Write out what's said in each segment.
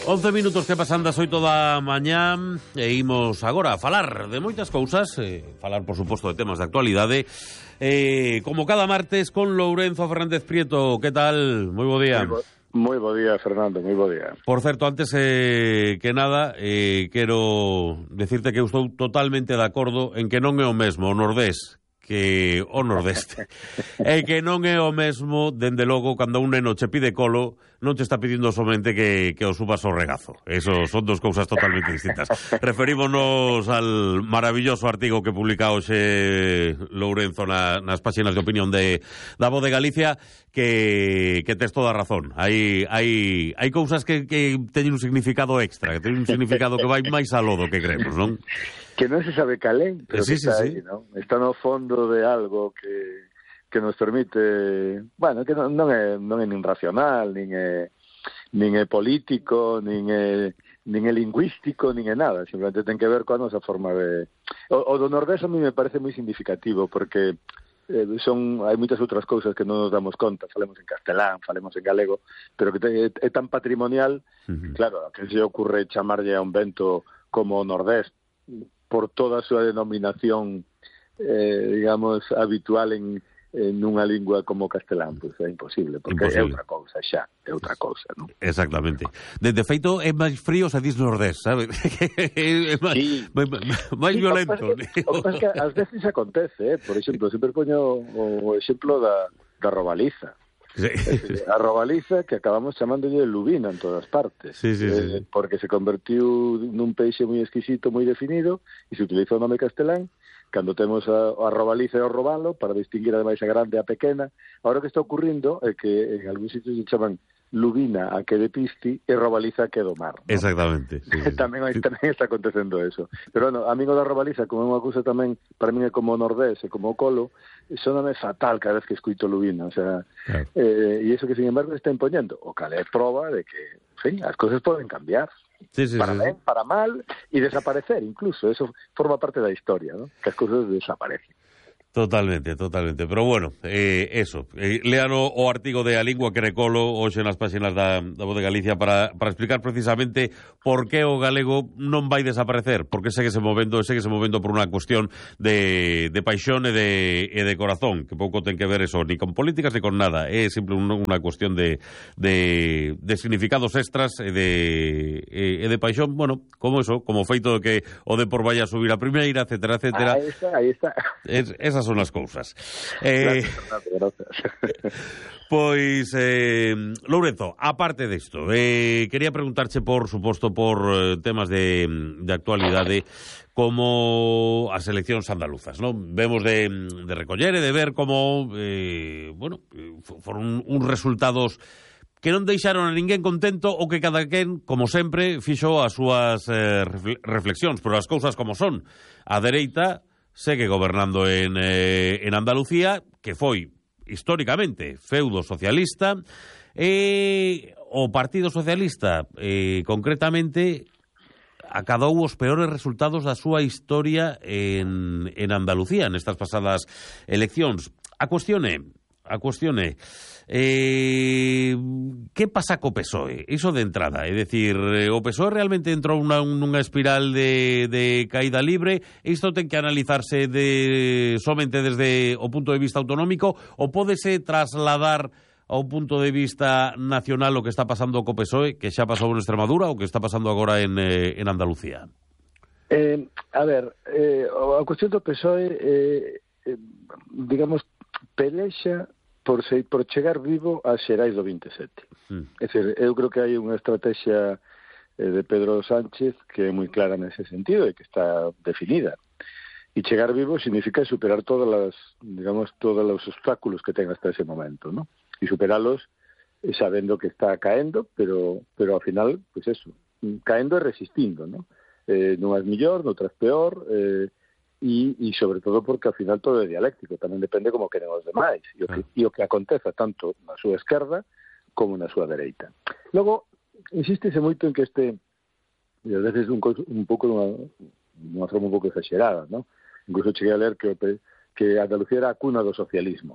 11 minutos que pasan das 8 da mañá e imos agora a falar de moitas cousas, falar, por suposto, de temas de actualidade, como cada martes con Lourenzo Fernández Prieto. Que tal? Moi bo día. Moi bo día, Fernando, moi bo día. Por certo, antes que nada, quero decirte que eu estou totalmente de acordo en que non é o mesmo o Nordés que o Nordeste. E que non é o mesmo, dende logo, cando un neno che pide colo, non te está pidindo somente que o subas ao regazo. Eso son dos cousas totalmente distintas. Referímonos al maravilloso artigo que publica hoxe Lourenzo nas páxinas de opinión da Voz de Galicia, que tes toda a razón. Hai cousas que teñen un significado extra, que teñen un significado que vai máis aló do que creemos, non? Que non se sabe calén, pero sí, que está sí, aí, non? Está no fondo de algo que nos permite, bueno, que non é nin racional, nin é político, nin é lingüístico, nin é nada, simplemente ten que ver coa nosa forma de... O do Nordés a mí me parece moi significativo, porque hai moitas outras cousas que non nos damos conta, falemos en castelán, falemos en galego, pero que é tan patrimonial, claro, que se ocurre chamarlle a un vento como o Nordés, por toda a súa denominación, digamos, habitual en unha lingua como o castelán, pois é imposible, porque imposible. É outra cousa xa, é outra cousa, non? Exactamente. De feito, é máis frío se dis Nordés, sabe? É máis violento. O que pasa que ás veces acontece, por exemplo, sempre poño o exemplo da robaliza. Sí. A robaliza, que acabamos chamándolle lubina en todas partes, sí. porque se convertiu nun peixe moi exquisito, moi definido, e se utiliza o nome castelán, cando temos a robaliza e o robalo, para distinguir ademais a grande e a pequena. Ahora o que está ocurrindo é que en algúns sitios se chaman lubina a que de pisti e robaliza a que do mar, ¿no? Exactamente. Sí. Tamén está acontecendo eso. Pero, bueno, amigo da robaliza, como é unha cousa tamén, para mí é como o Nordés e como o colo, soname fatal cada vez que escuito lubina, o sea, claro. E iso que, sin embargo, está impoñendo, o cal é prova de que, en fin, as cousas poden cambiar. Sí, para ben, para mal, e desaparecer, incluso. Eso forma parte da historia, ¿no? Que as cousas desaparecen. Totalmente. Pero bueno, eso. Lean o artigo de A Lingua que recolo hoxe nas páxinas da Voz de Galicia para explicar precisamente por que o galego non vai desaparecer, porque segue se movendo por unha cuestión de paixón e de corazón, que pouco ten que ver eso, ni con políticas ni con nada. É simple unha cuestión de significados extras e de paixón, bueno, como eso, como feito de que o Depor vaya a subir a primeira, etcétera. Aí está. Esas son as cousas. Gracias. Pois, Lourenzo, aparte desto, quería preguntarche, por suposto, por temas de actualidade, como as eleccións andaluzas, non? Vemos de recoller e de ver como, foron uns resultados que non deixaron a ninguén contento, ou que cada quen, como sempre, fixo as súas reflexións, pero as cousas como son. A dereita segue gobernando en Andalucía, que foi históricamente feudo socialista, e o Partido Socialista, concretamente, acadou os peores resultados da súa historia en Andalucía, nestas pasadas eleccións. A cuestión é que pasa co PSOE? Iso de entrada, é dicir, o PSOE realmente entrou nunha espiral de caída libre, e isto ten que analizarse somente desde o punto de vista autonómico, ou pódese trasladar ao punto de vista nacional o que está pasando co PSOE, que xa pasou en Extremadura, ou que está pasando agora en Andalucía? A ver, a cuestión do PSOE, digamos, pelexa por chegar vivo ás xerais do 27. É dicir, eu creo que hai unha estrategia de Pedro Sánchez que é moi clara nese sentido e que está definida. E chegar vivo significa superar todos os obstáculos que ten hasta ese momento, ¿no? E superalos sabendo que está caendo, pero ao final, pues eso, caendo e resistindo, ¿no? Nunhas millor, noutras peor, e sobre todo porque ao final todo é dialéctico, tamén depende como queren os demais e o que aconteza tanto na súa esquerda como na súa dereita. Logo, insístese moito en que e a veces un pouco dunha forma un pouco exagerada, ¿no? Incluso cheguei a ler que Andalucía era a cuna do socialismo.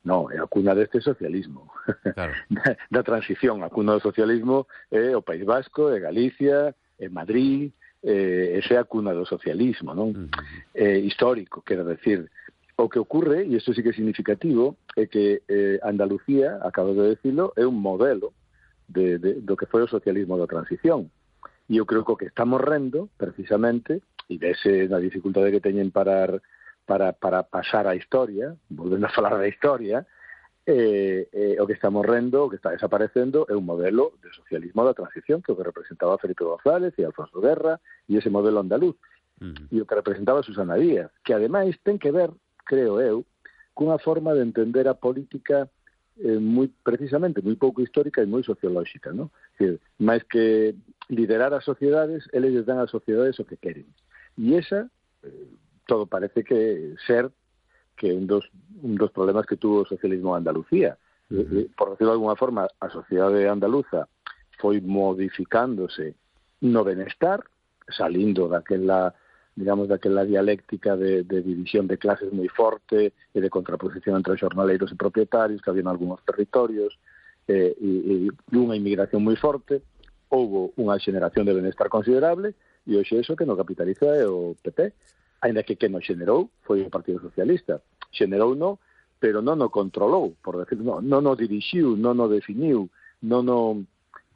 Non, é a cuna deste socialismo. Claro. Da transición. A cuna do socialismo é o País Vasco, é Galicia, é Madrid, esa é a cuna do socialismo, non? Histórico, quero decir. O que ocurre, e isto sí que é significativo, é que Andalucía, acabo de decirlo, é un modelo do que foi o socialismo da transición. E eu creo que o que estamos rendo, precisamente, e vese na dificultade que teñen para pasar a historia, volvendo a falar da historia, o que estamos rendo, o que está desaparecendo, é un modelo de socialismo da transición, que o que representaba Felipe González e Alfonso Guerra, e ese modelo andaluz, e o que representaba Susana Díaz, que ademais ten que ver, creo eu, cunha forma de entender a política precisamente moi pouco histórica e moi sociolóxica, non? Máis que liderar as sociedades, eles les dan ás sociedades o que queren. E esa, todo parece que ser que un dos problemas que tuvo o socialismo en Andalucía. Por decirlo de alguna forma, a sociedade andaluza foi modificándose no benestar, salindo daquela dialéctica de división de clases moi forte e de contraposición entre xornaleiros e propietarios que había en algúns territorios, e unha inmigración moi forte. Houbo unha xeneración de benestar considerable, e hoxe eso que non capitaliza é o PP, ainda que non xenerou foi o Partido Socialista. Xenerou non, pero non o controlou, por decirlo, non o dirixiu, non o definiu, non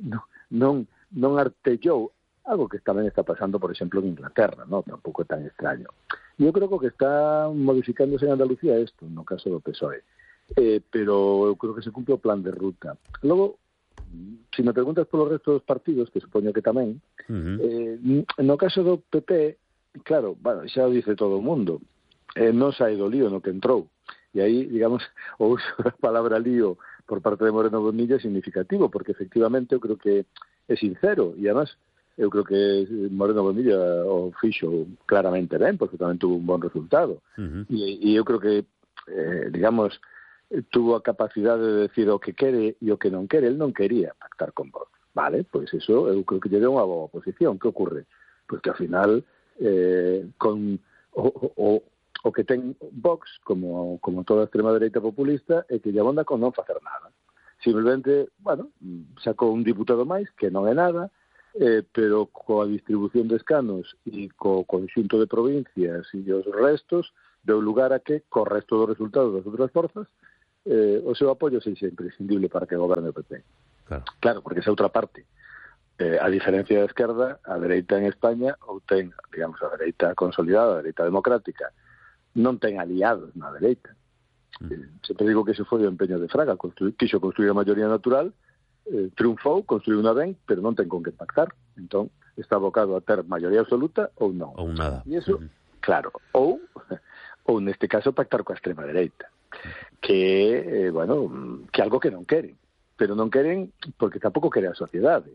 artellou, algo que tamén está pasando, por exemplo, en Inglaterra, ¿no? Tampouco é tan extraño. Eu creo que o que está modificándose en Andalucía é isto, no caso do PSOE. Pero eu creo que se cumple o plan de ruta. Logo, se me preguntas polo resto dos partidos, que supoño que tamén, no caso do PP, claro, bueno, xa o dice todo o mundo, non sai do lío no que entrou. E aí, digamos, o uso da palabra lío por parte de Moreno Bonilla é significativo, porque efectivamente eu creo que é sincero, e además eu creo que Moreno Bonilla o fixo claramente ben, porque tamén tuvo un bon resultado. E eu creo que, digamos, tuvo a capacidade de decir o que quere e o que non quere. El non quería pactar con Vox, vale? Pois eso eu creo que lle deu unha boa oposición. Que ocorre? Pois que ao final con o que ten Vox, como toda a extrema dereita populista, é que lle abonda con non facer nada. Simplemente, bueno, sacou un diputado máis, que non é nada, pero coa distribución de escanos e co conxunto de provincias e os restos, deu lugar a que, co resto dos resultados das outras forzas, o seu apoio sexa imprescindible para que goberne o PP. Claro, porque esa outra parte, a diferencia da esquerda, a dereita en España, ou ten, digamos, a dereita consolidada, a dereita democrática, non ten aliados na dereita. Sempre digo que ese foi o empeño de Fraga, quixo construir a maioría natural, triunfou, construiu unha ben, pero non ten con que pactar. Entón, está abocado a ter maioría absoluta ou non. Ou nada. E iso, claro, ou neste caso pactar coa extrema dereita, que, bueno, que algo que non queren, pero non queren porque tampouco quere a sociedade.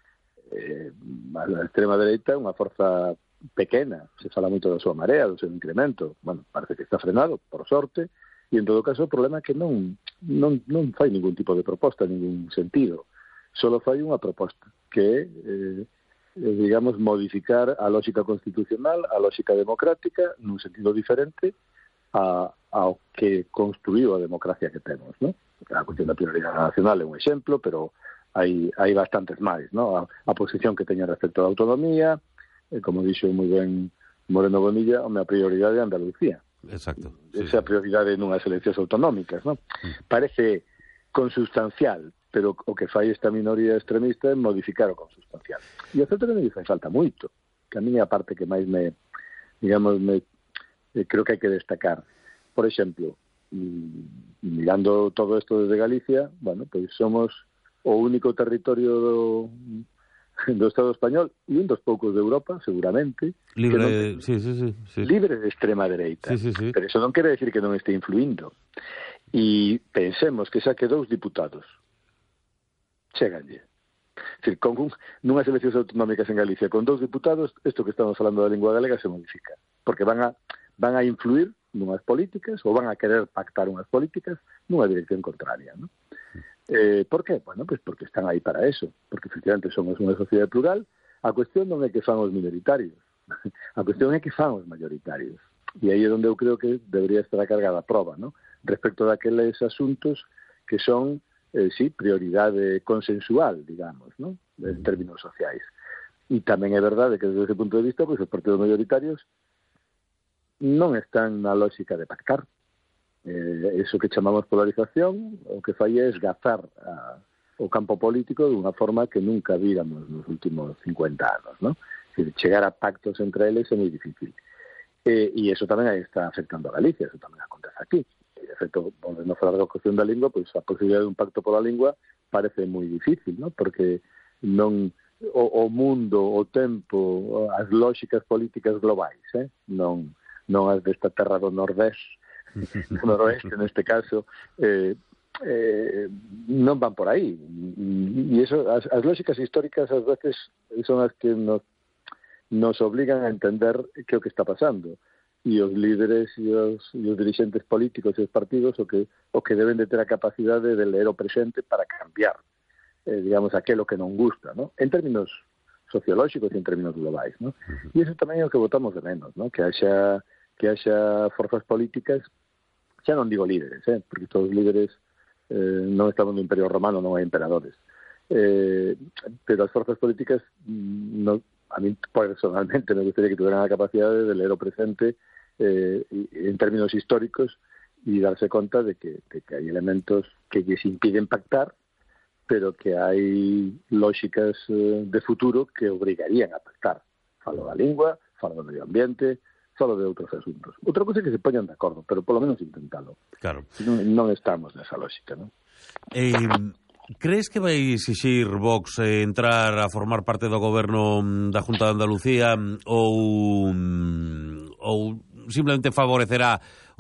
A extrema dereita é unha forza pequena, se fala moito da súa marea, do seu incremento, bueno, parece que está frenado, por sorte, e en todo caso o problema é que non fai ningún tipo de proposta, ningún sentido, solo fai unha proposta que digamos, modificar a lógica constitucional, a lógica democrática nun sentido diferente ao que construiu a democracia que temos, ¿no? A cuestión da prioridade nacional é un exemplo, pero hai bastantes máis, ¿no? A posición que teña respecto á autonomía, como dixo moi ben Moreno Bonilla, a prioridade é Andalucía. Exacto. Esa prioridade nunhas eleccións autonómicas, ¿no? Parece consustancial, pero o que fai esta minoría extremista é modificar o consustancial. E o certo que me fai falta moito, que a mí é a parte que máis creo que hai que destacar. Por exemplo, mirando todo isto desde Galicia, bueno, pois somos o único territorio do Estado español e un dos poucos de Europa, seguramente, libre de extrema dereita. Sí. Pero eso non quere decir que non este influindo. E pensemos que saque 2 diputados. Chéganlle. Es decir, nunhas eleccións autonómicas en Galicia con 2 diputados, isto que estamos falando da lingua galega se modifica. Porque van a influir nunhas políticas ou van a querer pactar unhas políticas nunha dirección contraria, ¿no? ¿Por qué? Bueno, pues porque están aí para eso, porque efectivamente somos unha sociedade plural. A cuestión non é que fan os minoritarios, a cuestión é que fan os mayoritarios. E aí é onde eu creo que debería estar a cargada a prova, ¿no? respecto daqueles asuntos que son, sí, prioridade consensual, digamos, ¿no?, en términos sociais. E tamén é verdade que desde ese punto de vista, pois os partidos maioritarios non están na lógica de pactar. Eso que chamamos polarización, o que fai é esgazar o campo político de unha forma que nunca víramos nos últimos 50 anos, ¿no? Chegar a pactos entre eles é moi difícil. E eso tamén está afectando a Galicia, eso tamén acontece aquí. E, de feito, volvendo a falar da cuestión da lingua, pois a posibilidade de un pacto pola lingua parece moi difícil, ¿no? Porque non o mundo, o tempo, as lógicas políticas globais, non as desta terra do Nordés, do noroeste neste caso, non van por aí. E eso, as lógicas históricas ás veces son as que nos obligan a entender que é o que está pasando. E os líderes e os dirigentes políticos e os partidos o que deben de ter a capacidade de ler o presente para cambiar, digamos, aquilo que non gusta, ¿no?, en términos sociolóxicos e en términos globais, ¿no? E iso tamén é o que votamos de menos, ¿no?, que haxa forzas políticas, xa non digo líderes, porque todos os líderes non estamos no Imperio Romano, non hai emperadores, pero as forzas políticas, a mí personalmente me gustaría que tuvieran a capacidade de ler o presente en términos históricos e darse conta de que hai elementos que lles impiden pactar, pero que hai lógicas de futuro que obrigarían a pactar. Falo da lingua, falo do medio ambiente, falo de outros asuntos. Outra cosa é que se poñan de acordo, pero polo menos intentalo. Claro. Non estamos nesa lógica, non? Crees que vai exixir Vox entrar a formar parte do goberno da Junta de Andalucía ou simplemente favorecerá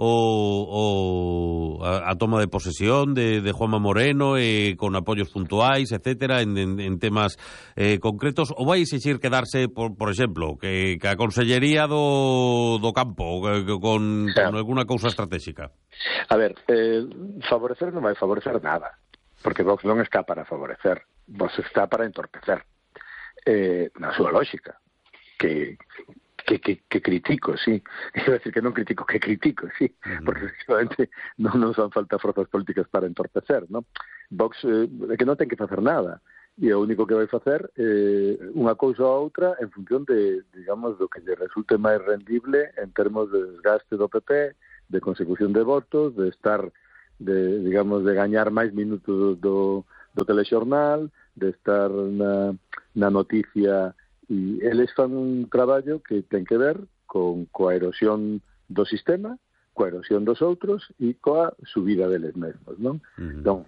a toma de posesión de Juanma Moreno con apoios puntuais, etcétera, en temas concretos, ou vai exixir quedarse, por exemplo, que a Consellería do Campo con alguna cousa estratégica? A ver, favorecer non vai favorecer nada, porque Vox non está para favorecer, Vox está para entorpecer, na súa lógica, que critico, sí. Iba a decir que non critico, que critico, sí. Porque efectivamente non nos fan falta forzas políticas para entorpecer, ¿no? Vox que non ten que facer nada. E o único que vai facer unha cousa ou outra en función de, digamos, do que lle resulte máis rendible en termos de desgaste do PP, de consecución de votos, de estar, digamos, de gañar máis minutos do telexornal, de estar na noticia. E eles fan un traballo que ten que ver coa erosión do sistema, coa erosión dos outros e coa subida deles mesmos, non? Entón,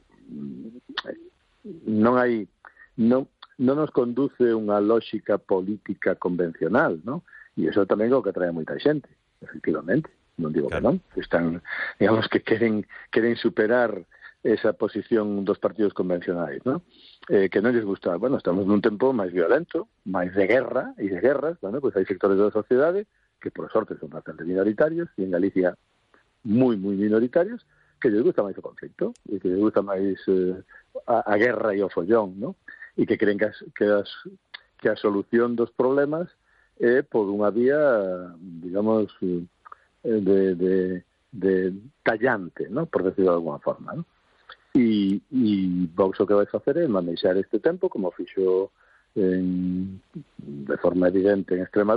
non nos conduce unha lógica política convencional, non? E iso tamén é o que atrae moita xente, efectivamente, non digo que non, que están, digamos, que queren superar esa posición dos partidos convencionais, non? Que non lles gusta. Bueno, estamos nun tempo máis violento, máis de guerra e de guerras, bueno, pois hai sectores da sociedade que por sorte son bastante minoritarios e en Galicia moi minoritarios, que lles gusta máis o conflicto e que lles gusta máis a guerra e o follón, ¿no? E que creen que a solución dos problemas é por unha vía, digamos, de tallante, ¿no?, por decirlo de alguna forma, ¿no? E Vox o que vai facer é manexar este tempo, como fixo de forma evidente en Extremadura,